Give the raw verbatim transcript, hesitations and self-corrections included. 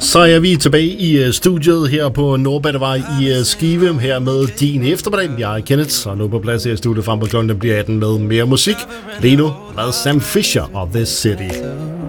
Så er vi tilbage i studiet her på Nordbattevej i Skive, her med din eftermiddag. Jeg er Kenneth, og nu på plads her i studiet frem på klokken bliver atten med mere musik. Lige nu med Sam Fisher og This City.